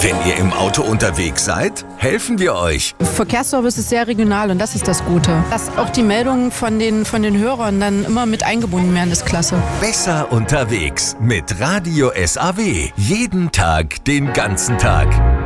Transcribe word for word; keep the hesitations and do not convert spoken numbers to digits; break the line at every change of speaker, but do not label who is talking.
Wenn ihr im Auto unterwegs seid, helfen wir euch.
Verkehrsservice ist sehr regional und das ist das Gute. Dass auch die Meldungen von den, von den Hörern dann immer mit eingebunden werden, ist klasse.
Besser unterwegs mit Radio S A W. Jeden Tag, den ganzen Tag.